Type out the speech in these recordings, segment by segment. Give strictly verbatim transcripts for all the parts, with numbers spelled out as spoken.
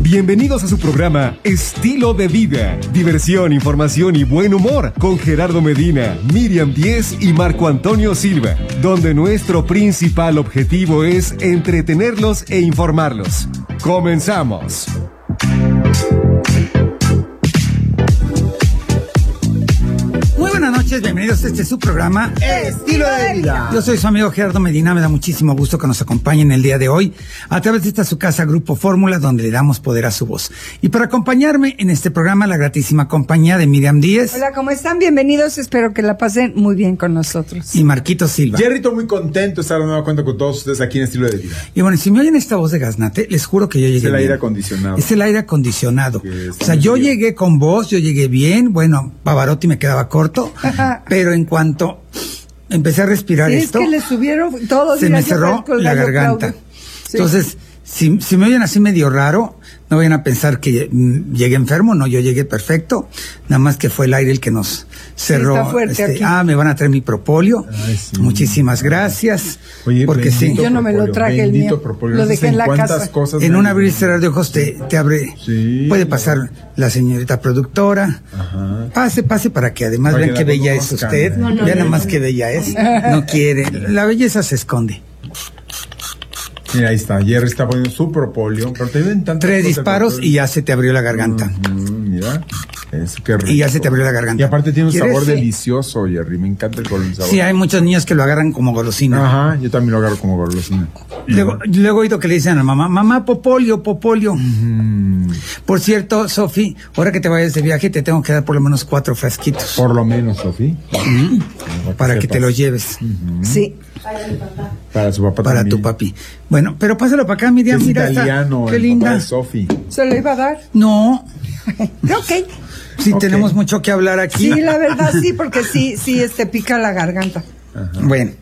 Bienvenidos a su programa Estilo de Vida. Diversión, información y buen humor con Gerardo Medina, Miriam Díez y Marco Antonio Silva, donde nuestro principal objetivo es entretenerlos e informarlos. ¡Comenzamos! Muy buenas noches, bienvenidos a este su programa Estilo de Vida. Yo soy su amigo Gerardo Medina, me da muchísimo gusto que nos acompañen el día de hoy a través de esta su casa Grupo Fórmula, donde le damos poder a su voz. Y para acompañarme en este programa, la gratísima compañía de Miriam Díez. Hola, ¿cómo están? Bienvenidos, espero que la pasen muy bien con nosotros. Y Marquito Silva. Jerrito, muy contento de estar de nueva cuenta con todos ustedes aquí en Estilo de Vida. Y bueno, si me oyen esta voz de gaznate, les juro que yo llegué Es el bien. aire acondicionado. Es el aire acondicionado. Es O sea, yo frío. llegué con voz, yo llegué bien, bueno, Pavarotti me quedaba corto, pero en cuanto empecé a respirar Sí, esto, es que le subieron todos. se me cerró la garganta. Sí. Entonces, si, si me oyen así medio raro, no vayan a pensar que mm, llegué enfermo, no, yo llegué perfecto, nada más que fue el aire el que nos cerró. está fuerte aquí. Ah, me van a traer mi propóleo. Ay, sí. Muchísimas gracias. Oye, porque sí, Yo no me lo traje el mío. Propóleo. Lo No dejé sé en la cuántas casa. cosas en me- un abrir y cerrar de ojos te, te abre. Sí. Puede pasar la señorita productora. Ajá. Pase, pase para que además Para vean que qué la bella es conozcan. usted. No, no, Vean no, nada más no. qué bella es. No quiere. La belleza se esconde. Mira, ahí está. Jerry está poniendo su propóleo. Pero te ven tantas Tres cosas disparos de y ya se te abrió la garganta. Mm, mira. Eso, qué rico. Y ya se te abrió la garganta. Y aparte tiene un ¿Quieres? sabor Sí. delicioso, Jerry. Me encanta el color del sabor. Sí, hay muchos niños que lo agarran como golosina. Ajá, yo también lo agarro como golosina. Luego, luego he oído que le dicen a la mamá, mamá, popolio, popolio. Mm, Por cierto, Sofi, ahora que te vayas de viaje te tengo que dar por lo menos cuatro frasquitos por lo menos, Sofía. para que te los lleves. Sí. Para su papá Para también. tu papi. Bueno, pero pásalo para acá, Miriam, Es mira esta- italiano, qué el linda. papá de Sofi. ¿Se lo iba a dar? No, Ok. sí Ok. tenemos mucho que hablar aquí. Sí, la verdad sí, porque sí, sí, este pica la garganta. Bueno,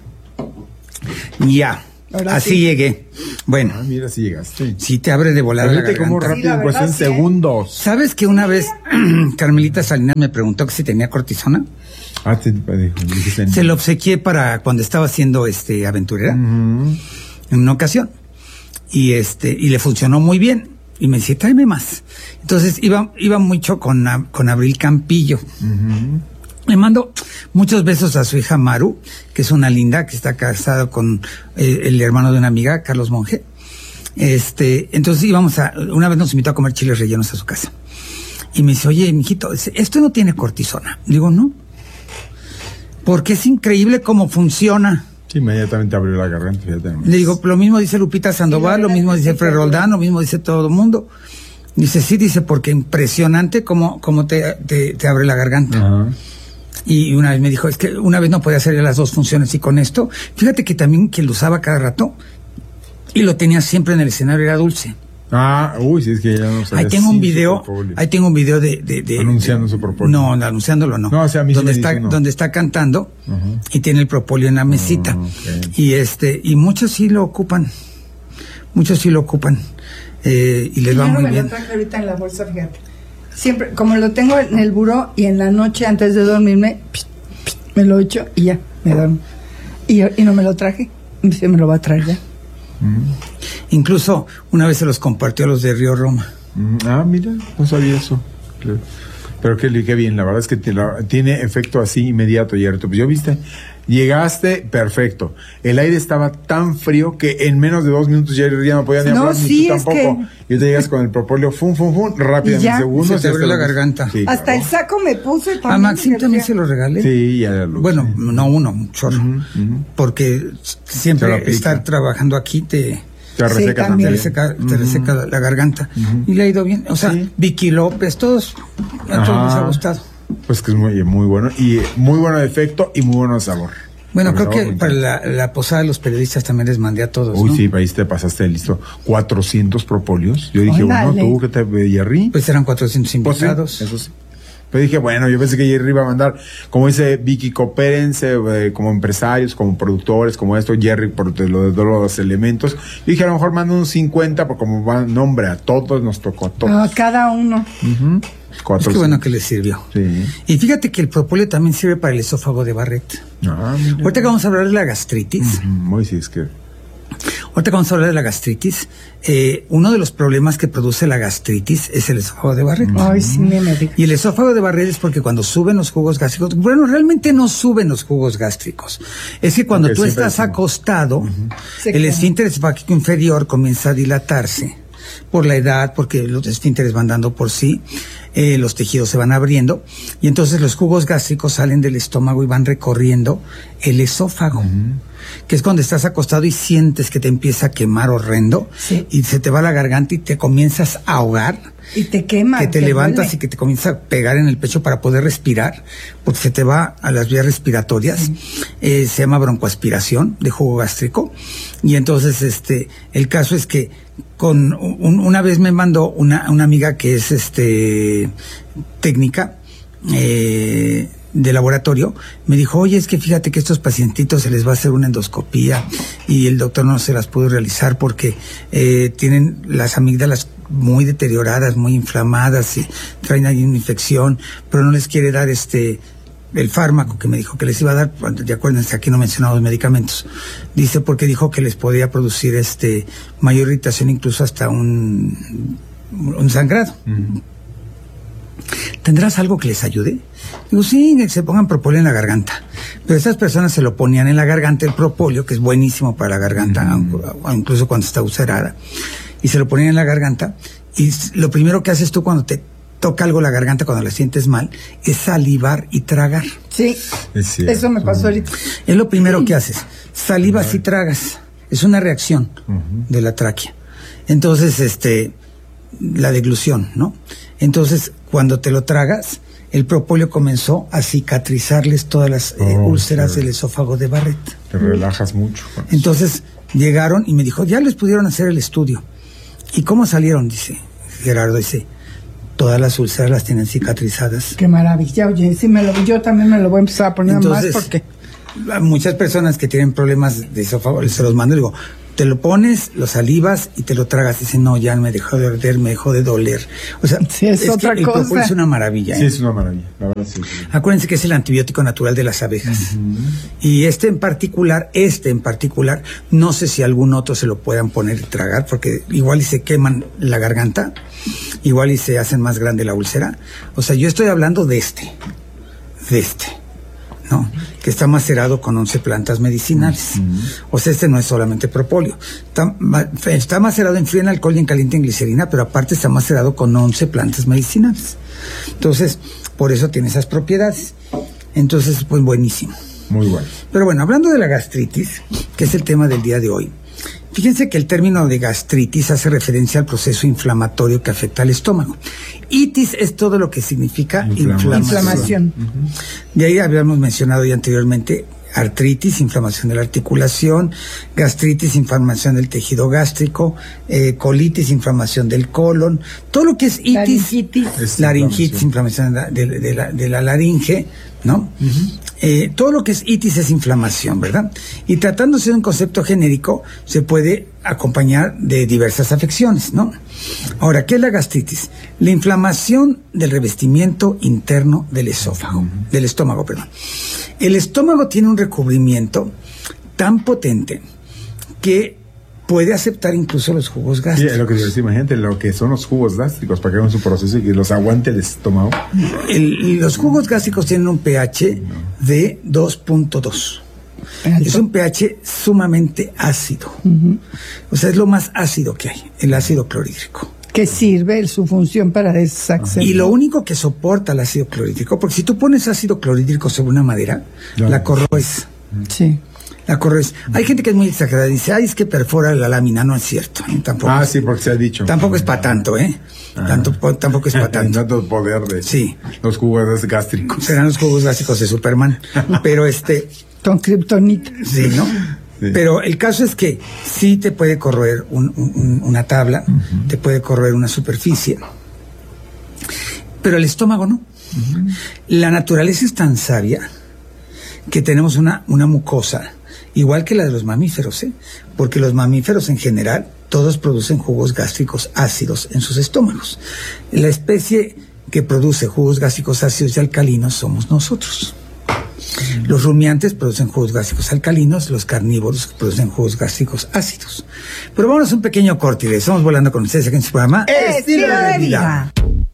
ya, Ahora así sí. llegué. Bueno, Ah, mira si llegaste. sí te abre de volar la Fíjate cómo garganta. Sí, rápido, la en cuestión de verdad, sí, ¿eh? segundos. ¿Sabes que una vez Carmelita Salinas me preguntó que si tenía cortisona? Ah, te dijo, dijiste. Se lo obsequié para cuando estaba haciendo este aventurera Ujú. en una ocasión y este y le funcionó muy bien y me decía tráeme más. Entonces iba iba mucho con a- con Abril Campillo. Le mando muchos besos a su hija Maru, que es una linda, que está casada con eh, el hermano de una amiga, Carlos Monge. Este, entonces íbamos a, una vez nos invitó a comer chiles rellenos a su casa. Y me dice, oye, mijito, dice, esto no tiene cortisona. Digo, no. Porque es increíble cómo funciona. Sí, inmediatamente abrió la garganta, fíjate nomás. Le digo, lo mismo dice Lupita Sandoval, lo mismo dice Fred Roldán, lo mismo dice todo el mundo. Dice, sí, dice, porque impresionante cómo, cómo te, te, te abre la garganta. Ajá. Y una vez me dijo, es que una vez no podía hacer las dos funciones y con esto, fíjate que también quien lo usaba cada rato y lo tenía siempre en el escenario era Dulce. Ah, uy, si es que ya no sabía. Ahí tengo un sin video, su propóleo. ahí tengo un video de... de, de Anunciando de- su propóleo. No, no, anunciándolo no. No, o sea, a mí sí donde me está, dice uno. donde está cantando Ajá. y tiene el propóleo en la mesita. Ah, ok. Y este, y muchos sí lo ocupan, muchos sí lo ocupan, eh, y les Yo va no muy me bien. lo traje ahorita en la bolsa, fíjate. Siempre, como lo tengo en el buró y en la noche antes de dormirme, pst, pst, me lo echo y ya, me duermo. Y, y no me lo traje, se me lo va a traer ya. Incluso una vez se los compartió a los de Río Roma. Mm, Ah, mira, no sabía eso. Claro. Pero qué, qué bien, la verdad es que te la- tiene efecto así inmediato, Yerto. Pues yo viste, llegaste perfecto. El aire estaba tan frío que en menos de dos minutos ya, ya no podía ni No, hablar, sí, ni tú es tampoco. que- Y te llegas con el propóleo, fum, fum, fum, rápido, Y en ya, segundos. se te ya abrió está la lo- garganta. Sí, Hasta claro. el saco me puse. A también, Maxim fíjate. también se lo regalé. Sí, ya lo Bueno, sí. no uno, un chorro. Ujú, ujú. Porque Te lo siempre aplica. estar trabajando aquí te, Te Sí, reseca te también. también. reseca, te Ujú. reseca la, la garganta. Y le ha ido bien. O sea, Sí. Vicky López, todos, a todos Ajá. les ha gustado. Pues que es muy, muy bueno. Y muy bueno de efecto y muy bueno de sabor. Bueno, Porque creo sabor que me para encanta. la, la posada de los periodistas también les mandé a todos, Uy, ¿no? sí, ahí te pasaste de listo. cuatrocientos propóleos. Yo dije, Óndale. bueno, tú que te Jerry. Pues eran cuatrocientos Pues sí, invitados. eso sí. Pero dije, bueno, yo pensé que Jerry iba a mandar, como dice Vicky, coopérense, eh, como empresarios, como productores, como esto, Jerry, por de lo de todos los elementos. Y dije, a lo mejor mando un cincuenta, porque como va nombre a todos, nos tocó a todos. Ah, cada uno. Ujú. Es Cuatro, que bueno cinco. que les sirvió. Sí. Y fíjate que el propóleo también sirve para el esófago de Barrett. Ah, mira. Ahorita que vamos a hablar de la gastritis. Ujú, Muy sí, es que. Ahorita vamos a hablar de la gastritis. Eh, uno de los problemas que produce la gastritis es el esófago de Barrett. Ay, sí, me me diga. Y el esófago de Barrett es porque cuando suben los jugos gástricos, bueno, realmente no suben los jugos gástricos. Es que cuando Porque tú siempre estás es- acostado, Se el quema. esfínter esofágico inferior comienza a dilatarse por la edad, porque los esfínteres van dando por sí, eh, los tejidos se van abriendo, y entonces los jugos gástricos salen del estómago y van recorriendo el esófago, que es cuando estás acostado y sientes que te empieza a quemar horrendo, Sí. y se te va la garganta y te comienzas a ahogar, Y te quema. que te te levantas duele. y que te comienza a pegar en el pecho para poder respirar, porque se te va a las vías respiratorias. Eh, se llama broncoaspiración de jugo gástrico. Y entonces, este, el caso es que con un- una vez me mandó una, una amiga que es este técnica eh, de laboratorio, me dijo, oye, es que fíjate que estos pacientitos se les va a hacer una endoscopía y el doctor no se las pudo realizar porque eh, tienen las amígdalas muy deterioradas, muy inflamadas y traen ahí una infección, pero no les quiere dar este el fármaco que me dijo que les iba a dar. Ya acuérdense, aquí no mencionamos medicamentos. Dice porque dijo que les podía producir este mayor irritación, incluso hasta un, un sangrado. ¿Tendrás algo que les ayude? Digo, sí, que se pongan propóleo en la garganta. Pero estas personas se lo ponían en la garganta, el propóleo, que es buenísimo para la garganta, aunque- incluso cuando está ulcerada. Y se lo ponían en la garganta. Y s- lo primero que haces tú cuando te toca algo la garganta, cuando la sientes mal, es salivar y tragar. Sí, Es cierto. eso me pasó ahorita. Es lo primero que haces. Salivas y tragas. Es una reacción de la tráquea. Entonces, este, la deglución, ¿no? Entonces, cuando te lo tragas, el propóleo comenzó a cicatrizarles todas las eh, Oh, úlceras sí. del esófago de Barrett. Te relajas mucho. con eso. Entonces, llegaron y me dijo, ya les pudieron hacer el estudio. ¿Y cómo salieron? Dice Gerardo, dice, todas las úlceras las tienen cicatrizadas. Qué maravilla, oye, sí me lo, yo también me lo voy a empezar a poner Entonces, más porque a muchas personas que tienen problemas de esófago, se los mando y digo, te lo pones, lo salivas y te lo tragas. Dicen, no, ya me dejó de arder, me dejó de doler. O sea, Sí, es otra que el cosa. propóleo es una maravilla. Sí, ¿eh? es una maravilla. La verdad, sí. sí. Acuérdense que es el antibiótico natural de las abejas. Y este en particular, este en particular, no sé si algún otro se lo puedan poner y tragar, porque igual y se queman la garganta, igual y se hacen más grande la úlcera. O sea, yo estoy hablando de este, de este, ¿no? Que está macerado con once plantas medicinales. O sea, este no es solamente propóleo. Está, ma- está macerado en frío, en alcohol y en caliente en glicerina, pero aparte está macerado con once plantas medicinales. Entonces, por eso tiene esas propiedades. Entonces, pues buenísimo. Muy bueno. Pero bueno, hablando de la gastritis, que es el tema del día de hoy, fíjense que el término de gastritis hace referencia al proceso inflamatorio que afecta al estómago. Itis es todo lo que significa Inflamación. inflamación. inflamación. De ahí habíamos mencionado ya anteriormente artritis, inflamación de la articulación, gastritis, inflamación del tejido gástrico, eh, colitis, inflamación del colon, todo lo que es itis, Laringitis. Es laringitis, inflamación. inflamación de la, de- de la- de la laringe, ¿no? Eh, todo lo que es itis es inflamación, ¿verdad? Y tratándose de un concepto genérico, se puede acompañar de diversas afecciones, ¿no? Ahora, ¿qué es la gastritis? La inflamación del revestimiento interno del esófago, del estómago, perdón. El estómago tiene un recubrimiento tan potente que puede aceptar incluso los jugos Sí, gástricos. es lo que te decía, imagínate lo que son los jugos gástricos para que hagan su proceso y que los aguante el estómago. El- los jugos gástricos tienen un pH de dos punto dos. Es un pH sumamente ácido. O sea, es lo más ácido que hay, el ácido clorhídrico. que sirve su función para desacelerar. Y lo único que soporta el ácido clorhídrico, porque si tú pones ácido clorhídrico sobre una madera, Claro. la corroes. Sí. La corroes. Hay gente que es muy exagerada y dice, ay, es que perfora la lámina. No es cierto. ¿eh? Tampoco, Ah, es- sí, porque se ha dicho. tampoco es para tanto, ¿eh? Tanto, po- tampoco es para tanto. Tanto poder de Sí. los jugos gástricos. Serán los jugos gástricos de Superman. Pero este, Con kriptonita. sí, ¿no? Sí. Pero el caso es que sí te puede corroer un- un- una tabla, te puede corroer una superficie, pero el estómago no. La naturaleza es tan sabia que tenemos una, una mucosa, igual que la de los mamíferos, ¿eh? Porque los mamíferos en general, todos producen jugos gástricos ácidos en sus estómagos. La especie que produce jugos gástricos ácidos y alcalinos somos nosotros. Los rumiantes producen jugos gástricos alcalinos, los carnívoros producen jugos gástricos ácidos. Pero vámonos a un pequeño corte y estamos volando con ustedes aquí en su programa Estilo de Vida.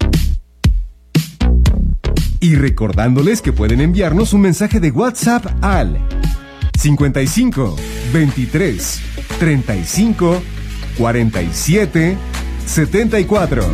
Y recordándoles que pueden enviarnos un mensaje de WhatsApp al cincuenta y cinco, veintitrés, treinta y cinco, cuarenta y siete, setenta y cuatro.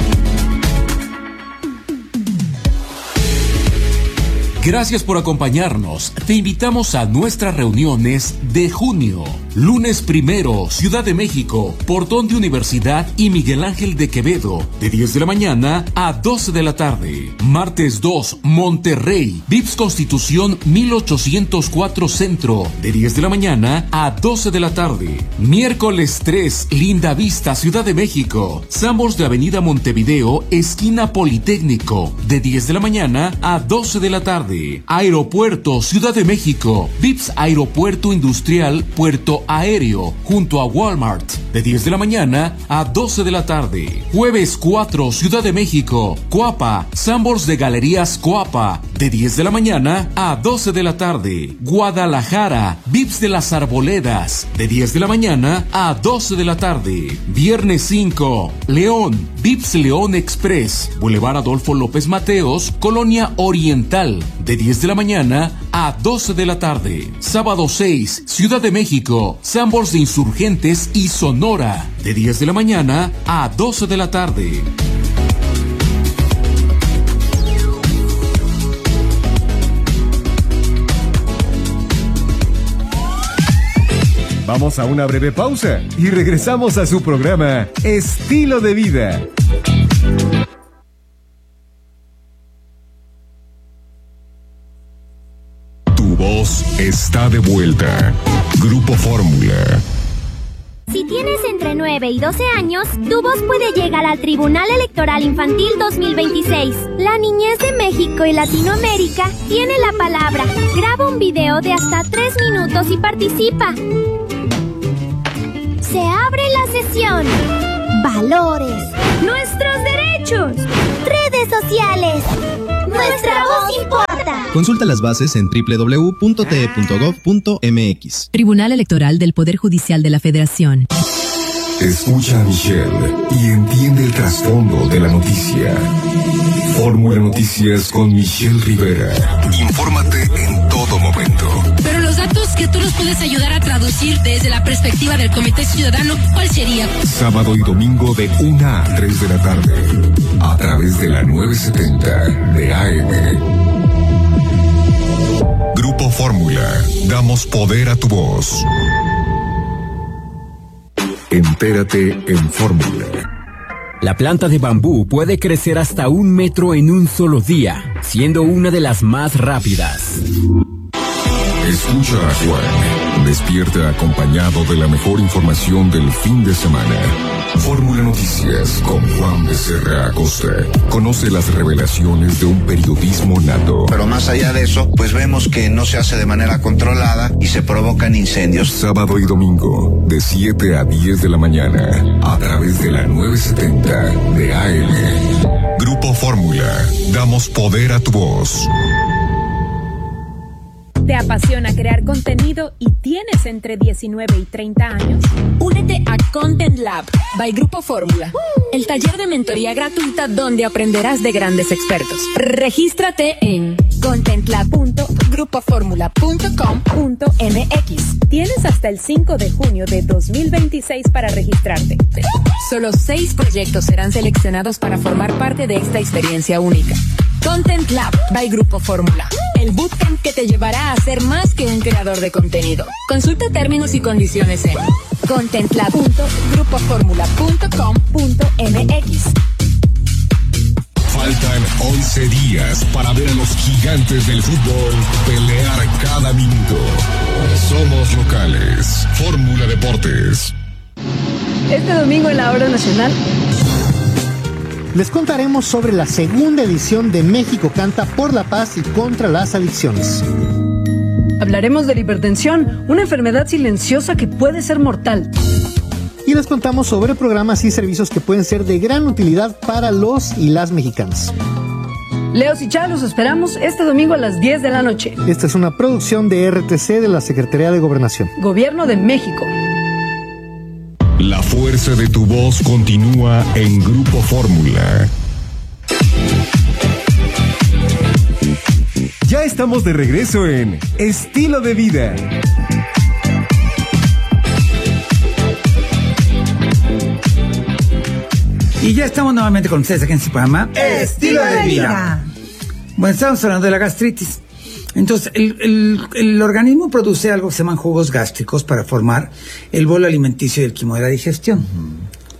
Gracias por acompañarnos. Te invitamos a nuestras reuniones de junio. Lunes primero, Ciudad de México, Portón de Universidad y Miguel Ángel de Quevedo, de diez de la mañana a doce de la tarde. Martes dos, Monterrey, Vips Constitución mil ochocientos cuatro Centro, de diez de la mañana a doce de la tarde. Miércoles tres, Linda Vista, Ciudad de México, Sambors de Avenida Montevideo, esquina Politécnico, de diez de la mañana a doce de la tarde. Aeropuerto, Ciudad de México, Vips Aeropuerto Industrial Puerto Aéreo, junto a Walmart, de diez de la mañana a doce de la tarde. Jueves cuatro, Ciudad de México, Coapa, Sambors de Galerías Coapa, de diez de la mañana a doce de la tarde. Guadalajara, Vips de las Arboledas, de diez de la mañana a doce de la tarde. Viernes cinco, León, Vips León Express, Boulevard Adolfo López Mateos, Colonia Oriental, de diez de la mañana a doce de la tarde. Sábado seis, Ciudad de México, Sambors de Insurgentes y Sonora, de diez de la mañana a doce de la tarde. Vamos a una breve pausa y regresamos a su programa Estilo de Vida. Tu voz está de vuelta. Grupo Fórmula. Si tienes entre nueve y doce años, tu voz puede llegar al Tribunal Electoral Infantil dos mil veintiséis. La niñez de México y Latinoamérica tiene la palabra. Graba un video de hasta tres minutos y participa. Se abre la sesión. Valores. Nuestros derechos. Redes sociales. Nuestra voz importa. Consulta las bases en doble u doble u doble u punto t e punto gov punto m x. Tribunal Electoral del Poder Judicial de la Federación. Escucha a Michelle y entiende el trasfondo de la noticia. Fórmula Noticias con Michelle Rivera. Infórmate en todo momento. Pero los datos que tú nos puedes ayudar a traducir desde la perspectiva del Comité Ciudadano, ¿cuál sería? Sábado y domingo de una a tres de la tarde. A través de la novecientos setenta de A M. Grupo Fórmula. Damos poder a tu voz. Entérate en Fórmula. La planta de bambú puede crecer hasta un metro en un solo día, siendo una de las más rápidas. Escucha a Juan. Despierta acompañado de la mejor información del fin de semana. Fórmula Noticias con Juan Becerra Acosta. Conoce las revelaciones de un periodismo nato. Pero más allá de eso, pues vemos que no se hace de manera controlada y se provocan incendios. Sábado y domingo, de siete a diez de la mañana, a través de la novecientos setenta de A M. Grupo Fórmula. Damos poder a tu voz. ¿Te apasiona crear contenido y tienes entre diecinueve y treinta años? Únete a Content Lab by Grupo Fórmula, el taller de mentoría gratuita donde aprenderás de grandes expertos. Regístrate en contentlab punto grupo formula punto com punto m x. Tienes hasta el cinco de junio de dos mil veintiséis para registrarte. Solo seis proyectos serán seleccionados para formar parte de esta experiencia única. Content Lab by Grupo Fórmula, el bootcamp que te llevará a ser más que un creador de contenido. Consulta términos y condiciones en contentlab punto grupo formula punto com punto m x. Faltan once días para ver a los gigantes del fútbol pelear cada minuto. Somos locales. Fórmula Deportes. Este domingo en la Hora Nacional les contaremos sobre la segunda edición de México Canta por la Paz y contra las Adicciones. hablaremos de la hipertensión, una enfermedad silenciosa que puede ser mortal. Y les contamos sobre programas y servicios que pueden ser de gran utilidad para los y las mexicanas. Leos y Chá, los esperamos este domingo a las diez de la noche. Esta es una producción de R T C de la Secretaría de Gobernación. Gobierno de México. La fuerza de tu voz continúa en Grupo Fórmula. Ya estamos de regreso en Estilo de Vida. Y ya estamos nuevamente con ustedes aquí en este programa Estilo de Vida. Bueno, estamos hablando de la gastritis. Entonces, el, el, el organismo produce algo que se llaman jugos gástricos para formar el bolo alimenticio y el quimo de la digestión. Uh-huh.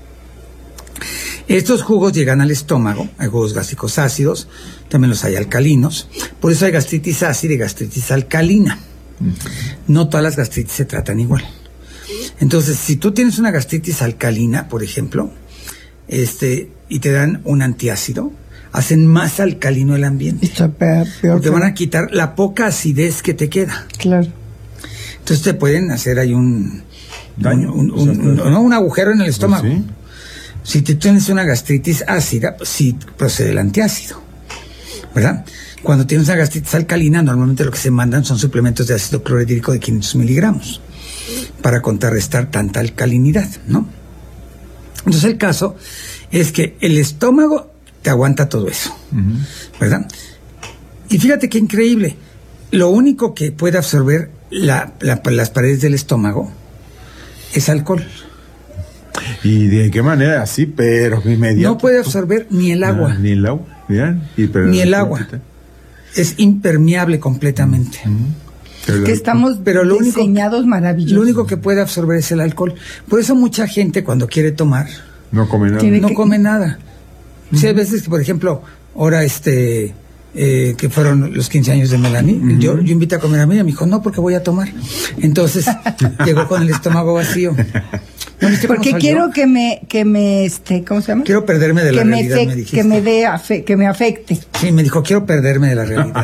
Estos jugos llegan al estómago, hay jugos gástricos ácidos, también los hay alcalinos, por eso hay gastritis ácida y gastritis alcalina. Uh-huh. No todas las gastritis se tratan igual. Entonces, si tú tienes una gastritis alcalina, por ejemplo, este, y te dan un antiácido, hacen más alcalino el ambiente. Peor, peor, te van a quitar la poca acidez que te queda. Claro. Entonces te pueden hacer ahí un daño, un, un, un, un, no, un agujero en el estómago. ¿Sí? Si te tienes una gastritis ácida, pues sí procede el antiácido, ¿verdad? Cuando tienes una gastritis alcalina, normalmente lo que se mandan son suplementos de ácido clorhídrico de quinientos miligramos para contrarrestar tanta alcalinidad, ¿no? Entonces el caso es que el estómago te aguanta todo eso, uh-huh. ¿verdad? Y fíjate qué increíble, lo único que puede absorber la, la, las paredes del estómago es alcohol. ¿Y de qué manera? Así, pero inmediato. No puede absorber ni el agua. No, ni el agua, ¿ya? Y, pero, ni el agua. Es impermeable completamente. Uh-huh. Que estamos pero lo diseñados único, maravillosos. Lo único que puede absorber es el alcohol. Por eso mucha gente cuando quiere tomar no come nada. No que... come nada. Uh-huh. Sí, hay veces que, por ejemplo, ahora este eh, que fueron los quince años de Melanie, uh-huh. yo, yo invité a comer a mí y me dijo, no, porque voy a tomar. Entonces llegó con el estómago vacío. ¿No viste porque quiero que me, que me, este, ¿cómo se llama? Quiero perderme de la que realidad, me, me dijiste. Que me dé, afe, que me afecte. Sí, me dijo, quiero perderme de la realidad.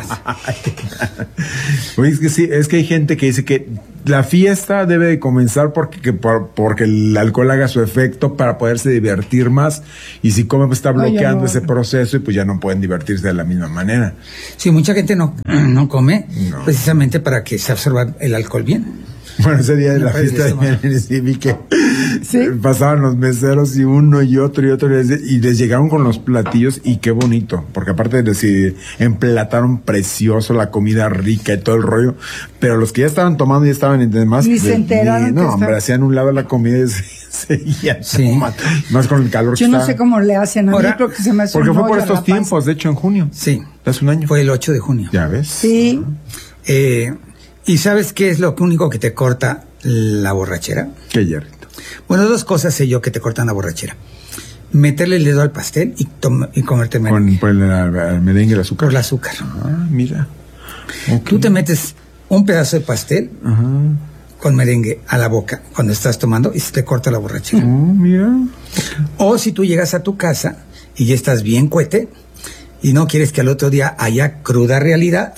Oye, es que sí, es que hay gente que dice que la fiesta debe de comenzar porque, que por, porque el alcohol haga su efecto para poderse divertir más, y si come pues está bloqueando Ay, no. ese proceso y pues ya no pueden divertirse de la misma manera. Sí, mucha gente no, no come no. precisamente para que se absorba el alcohol bien. Bueno, ese día de la fiesta de Melanie sí vi que ¿Sí? pasaban los meseros y uno y otro y otro y les, y les llegaron con los platillos y qué bonito, porque aparte de si emplataron precioso la comida rica y todo el rollo, pero los que ya estaban tomando y estaban en demás ni se enteraron. No, hombre, hacían un lado la comida y seguían sí. tomando, más con el calor. Yo que no está. sé cómo le hacen a mí, creo que se me hace porque fue por estos rapaz. tiempos, de hecho en junio. Sí. Hace un año. Fue el ocho de junio. Ya ves. Sí. Eh... ¿Y sabes qué es lo único que te corta la borrachera? ¿Qué, Jerrito? Bueno, dos cosas sé yo que te cortan la borrachera. Meterle el dedo al pastel y, tom- y comerte merengue. ¿Con el, el, el merengue y el azúcar? Por el azúcar. Ah, mira. Okay. Tú te metes un pedazo de pastel Ajá. con merengue a la boca cuando estás tomando y se te corta la borrachera. Oh, mira. O si tú llegas a tu casa y ya estás bien cuete y no quieres que al otro día haya cruda realidad,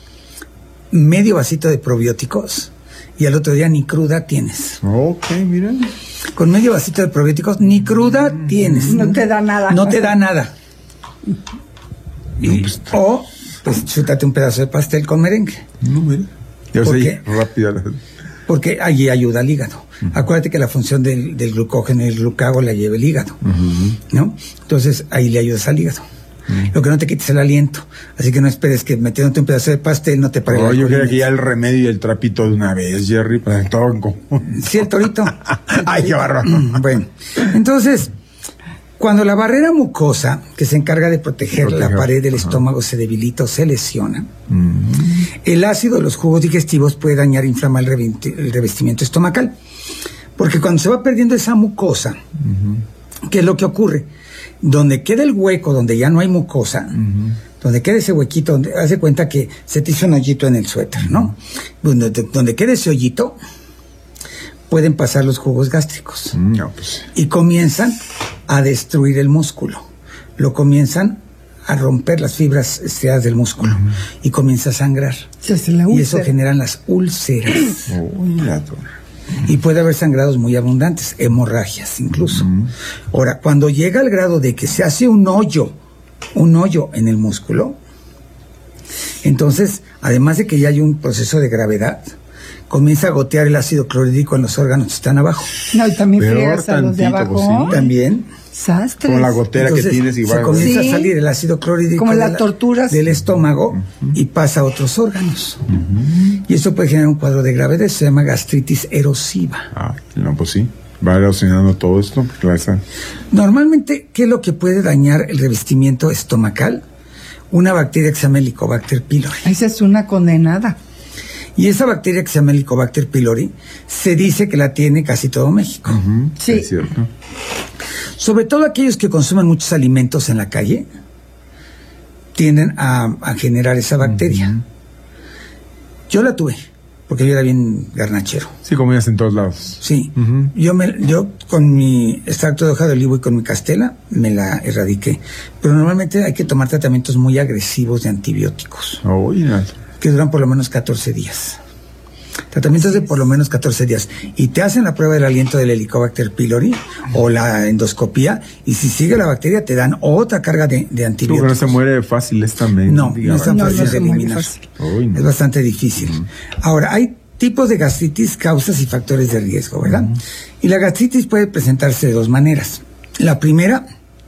medio vasito de probióticos y al otro día ni cruda tienes. Ok, mira. Con medio vasito de probióticos ni cruda tienes. No te da nada. No te da nada. Y, no, pues, o, pues, chútate un pedazo de pastel con merengue. No, mira. Ya ¿Por sé, qué? rápido. Porque allí ayuda al hígado. Uh-huh. Acuérdate que la función del, del glucógeno y el glucago la lleva el hígado. Uh-huh. ¿No? Entonces, ahí le ayudas al hígado. Lo que no te quites el aliento. Así que no esperes que metiéndote un pedazo de pastel no te pare. Oh, yo quería que ya el remedio y el trapito de una vez, Jerry, para todo en común. Sí, el torito. Ay, qué bárbaro. Bueno, entonces, cuando la barrera mucosa, que se encarga de proteger Proteger. la pared del Ajá. estómago, se debilita o se lesiona, uh-huh. el ácido de los jugos digestivos puede dañar e inflamar el, revi- el revestimiento estomacal. Porque cuando se va perdiendo esa mucosa, uh-huh. ¿qué es lo que ocurre? Donde queda el hueco, donde ya no hay mucosa, uh-huh. donde queda ese huequito, donde hace cuenta que se te hizo un hoyito en el suéter, ¿no? Donde, donde queda ese hoyito, pueden pasar los jugos gástricos. No, pues. Y comienzan a destruir el músculo. Lo comienzan a romper las fibras estriadas del músculo. Uh-huh. Y comienza a sangrar. Se hace la úlcera. Y eso generan las úlceras. Oh, mira, y puede haber sangrados muy abundantes, hemorragias incluso. Uh-huh. Ahora, cuando llega al grado de que se hace un hoyo un hoyo en el músculo. Entonces, además de que ya hay un proceso de gravedad, comienza a gotear el ácido clorhídrico en los órganos que están abajo. No, y también Peor friegas a los de tantito, abajo. pues, sí. También. Sastres. Con la gotera Entonces, que tienes igual. se comienza Sí. a salir el ácido clorhídrico Como de las la- torturas. del estómago uh-huh. y pasa a otros órganos. Uh-huh. Y eso puede generar un cuadro de gravedad, se llama gastritis erosiva. Ah, no, pues sí. Va erosionando todo esto. Claro. Normalmente, ¿qué es lo que puede dañar el revestimiento estomacal? Una bacteria que se llama Helicobacter pylori. Esa es una condenada. Y esa bacteria que se llama Helicobacter pylori se dice que la tiene casi todo México. Uh-huh. Sí. Es cierto. Sobre todo aquellos que consumen muchos alimentos en la calle tienden a, a generar esa bacteria. Uh-huh. Yo la tuve, porque yo era bien garnachero. Sí, comías en todos lados. Sí. Uh-huh. Yo me, yo con mi extracto de hoja de olivo y con mi castela me la erradiqué. Pero normalmente hay que tomar tratamientos muy agresivos de antibióticos. Oh, yeah. Que duran por lo menos catorce días. Tratamientos de por lo menos catorce días. Y te hacen la prueba del aliento del Helicobacter pylori o la endoscopía, y si sigue la bacteria te dan otra carga de, de antibióticos. Tú, no se muere fácil es también. No, no es tan no, fácil no de se muere eliminar. fácil. Uy, no. Es bastante difícil. Uh-huh. Ahora, hay tipos de gastritis, causas y factores de riesgo, ¿verdad? Uh-huh. Y la gastritis puede presentarse de dos maneras. La primera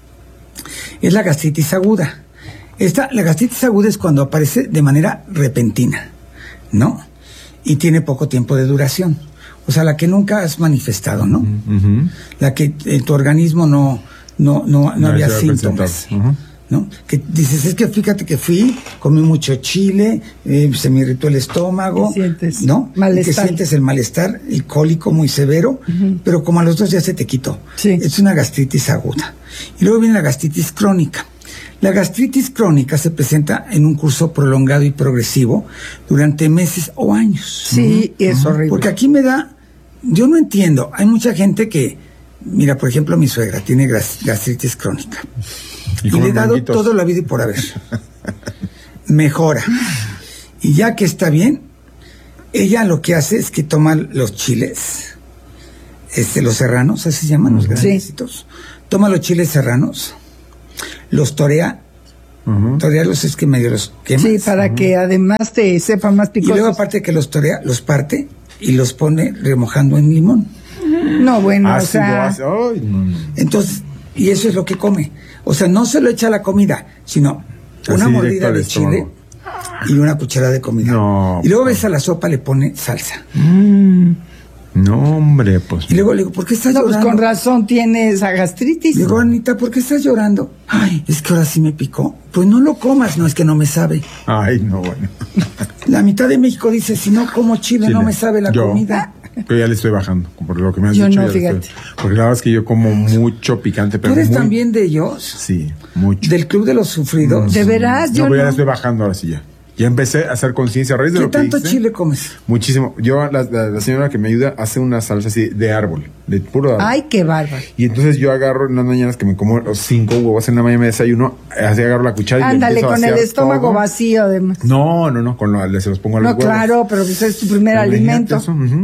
es la gastritis aguda. Esta, la gastritis aguda es cuando aparece de manera repentina, ¿no? Y tiene poco tiempo de duración. O sea, la que nunca has manifestado, ¿no? Uh-huh. La que en tu organismo no, no, no, no, no había síntomas. Uh-huh. ¿No? Que dices, es que fíjate que fui, comí mucho chile, eh, se me irritó el estómago, sientes ¿no? malestar. Y que sientes el malestar, el cólico muy severo, uh-huh. pero como a los dos días se te quitó. Sí. Es una gastritis aguda. Y luego viene la gastritis crónica. La gastritis crónica se presenta en un curso prolongado y progresivo durante meses o años. Sí, uh-huh. es horrible. Porque aquí me da, yo no entiendo, hay mucha gente que, mira, por ejemplo, mi suegra tiene gastritis crónica. Y, y le he dado manguitos. Todo la vida y por haber. Mejora. Y ya que está bien, ella lo que hace es que toma los chiles, este, los serranos, así se llaman, los grandecitos. Sí. Toma los chiles serranos, los torea. Uh-huh. Torearlos es que medio los quemas. Sí, para uh-huh. que además te sepa más picosos. Y luego aparte que los torea, los parte y los pone remojando en limón. No, bueno, Así o sea... hace. Oh, no. Entonces, y eso es lo que come. O sea, no se lo echa a la comida, sino así una mordida de estómago. chile y una cucharada de comida. No, y luego ves a la sopa, le pone salsa. Mm. No, hombre, pues. Y luego le digo, ¿por qué estás no, llorando? Pues con razón tienes a gastritis. Le digo, Anita, ¿por qué estás llorando? Ay, es que ahora sí me picó. Pues no lo comas, no es que no me sabe. Ay, no, bueno. La mitad de México dice, si no como chile, chile. no me sabe la yo, comida. Yo ya le estoy bajando, por lo que me has yo dicho. No, ya fíjate. Estoy, porque la verdad es que yo como mucho picante. Pero ¿Tú eres muy, también de ellos? Sí, mucho. ¿Del club de los sufridos? ¿De veras? No, Yo pero no. ya le estoy bajando ahora sí ya. Ya empecé a hacer conciencia a raíz de ¿Qué lo que tanto hice. chile comes? Muchísimo. Yo, la, la, la señora que me ayuda hace una salsa así de árbol, de puro árbol. Ay, qué bárbaro. Y entonces yo agarro en las mañanas que me como los cinco huevos en la mañana, me desayuno, así agarro la cuchara y Ándale, le empiezo con a el vaciar estómago todo. vacío además. No, no, no, con lo, se los pongo a los No, huevos. claro, pero pues es tu primer Pero alimento. eso, uh-huh.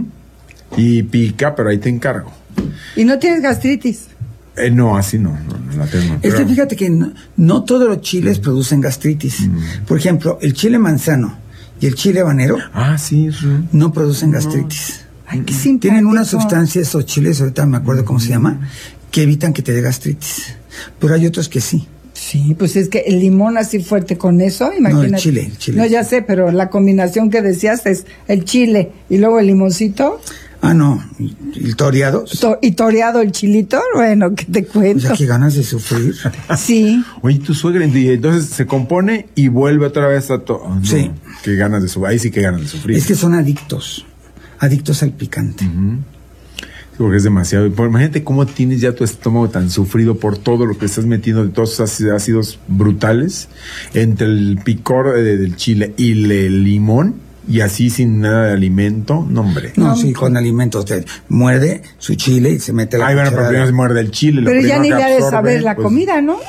Y pica, pero ahí te encargo. ¿Y no tienes gastritis? Eh, no, así no, no, no la tengo. Es pero... que fíjate que no, no todos los chiles mm. producen gastritis. Mm. Por ejemplo, el chile manzano y el chile habanero ah, sí, sí. no producen gastritis. No. Ay, qué simpático. Tienen una sustancia, esos chiles, ahorita me acuerdo cómo se llama, que evitan que te dé gastritis. Pero hay otros que sí. Sí, pues es que el limón así fuerte con eso, imagínate. No, el chile, el chile. No, ya sé, pero la combinación que decías es el chile y luego el limoncito. Ah, no, y, y toreados. To, y toreado el chilito, bueno, ¿qué te cuento? O sea, qué ganas de sufrir. Sí. Oye, tu suegra, y entonces se compone y vuelve otra vez a todo. Oh, no, sí. Qué ganas de sufrir, ahí sí que ganas de sufrir. Es que son adictos, adictos al picante. Uh-huh. Sí, porque es demasiado. Imagínate cómo tienes ya tu estómago tan sufrido por todo lo que estás metiendo de todos esos ácidos brutales, entre el picor de, del chile y el limón. Y así sin nada de alimento, no hombre. No, no sí, con alimentos. Te muerde su chile y se mete la Ay, bueno, pero primero se muerde el chile. Pero ya ni le ha de saber la pues, comida, ¿no?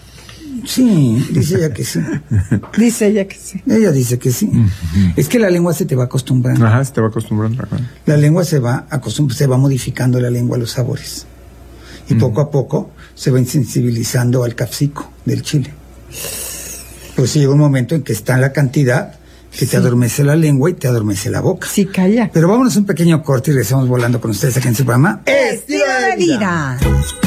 Sí, dice ella que sí. Dice ella que sí. Ella dice que sí. Uh-huh. Es que la lengua se te va acostumbrando. Ajá, se te va acostumbrando. Ajá. La lengua se va acostumbrando, se va modificando la lengua a los sabores. Y uh-huh. poco a poco se va insensibilizando al capsico del chile. pues llega un momento en que está en la cantidad que sí. te adormece la lengua y te adormece la boca. Sí, calla. Pero vámonos a un pequeño corte y regresamos volando con ustedes aquí en su programa Estilo de Vida.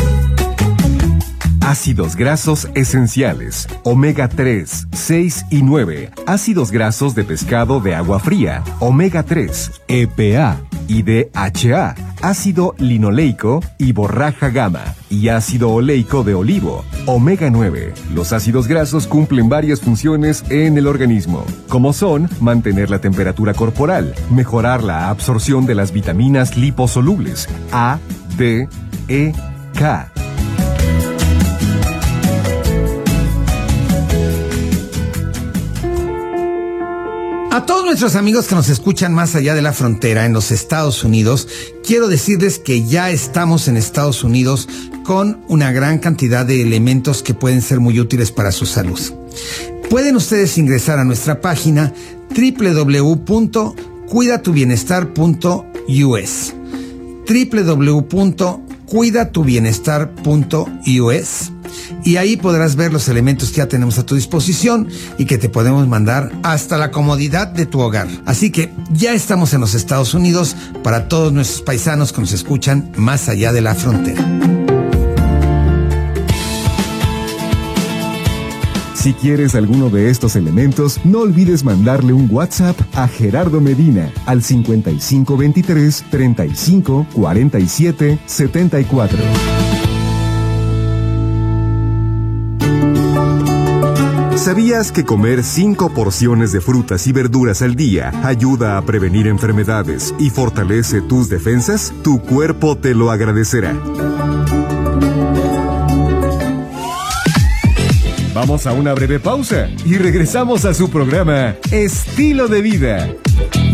Ácidos grasos esenciales, omega tres, seis y nueve, ácidos grasos de pescado de agua fría, omega tres, E P A y D H A, ácido linoleico y borraja gamma, y ácido oleico de olivo, omega nueve. Los ácidos grasos cumplen varias funciones en el organismo, como son mantener la temperatura corporal, mejorar la absorción de las vitaminas liposolubles A, D, E, K. A todos nuestros amigos que nos escuchan más allá de la frontera en los Estados Unidos, quiero decirles que ya estamos en Estados Unidos con una gran cantidad de elementos que pueden ser muy útiles para su salud. Pueden ustedes ingresar a nuestra página doble u doble u doble u punto cuida tu bienestar punto u s, doble u doble u doble u punto cuida tu bienestar punto u s, y ahí podrás ver los elementos que ya tenemos a tu disposición y que te podemos mandar hasta la comodidad de tu hogar. Así que ya estamos en los Estados Unidos para todos nuestros paisanos que nos escuchan más allá de la frontera. Si quieres alguno de estos elementos, no olvides mandarle un WhatsApp a Gerardo Medina al cincuenta y cinco veintitrés, treinta y cinco, cuarenta y siete, setenta y cuatro. ¿Sabías que comer cinco porciones de frutas y verduras al día ayuda a prevenir enfermedades y fortalece tus defensas? Tu cuerpo te lo agradecerá. Vamos a una breve pausa y regresamos a su programa Estilo de Vida.